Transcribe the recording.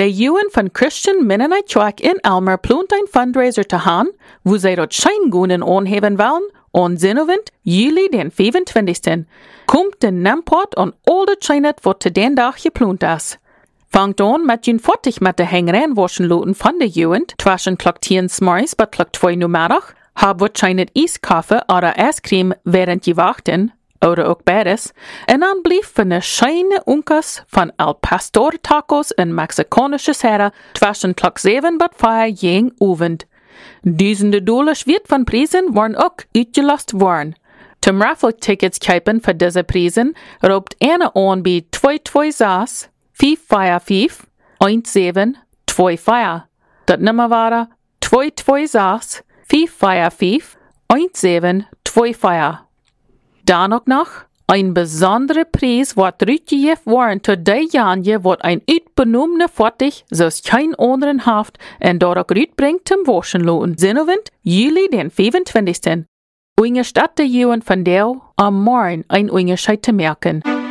De Juwen van Christian Mennonite Church in Elmer plant ein Fundraiser te gaan, wo zij dat schijngoenen aanheven willen, on Zinnowend, juli den 25. Komt de Namport on al de schijnet wat te den dag geplant is. Fangt aan met jun 40 met de hengeren waschen loten van de Juwend, twischen klok 10 s'morgens tot klok 2 namiddag, hab wat schijnet ijskaffe oder ijscream während je wachten, oder ook beides, en dan blief van de scheine unkers van El Pastor tacos en Mexikanische Serra twischen klok 7 tot 5 jeng ovend. Duizenden dollars wird van prijzen worden ook uitgelast worden. Zum Raffle-Tickets kijken voor deze prijzen roept ene aan bij 226 555 1725. Dat nummer waren 226 555 1725. Dan ook nog een bijzondere prijs wordt uitgegeven worden tot die jaren wordt een uitbenoemde voertuig zoals geen anderen heeft en door ook uitbrengt zum waschen loten. Zinnowend, juli den 25. Unsere Stadt de Juwen van Deel am Morgen ein Unterschied te merken.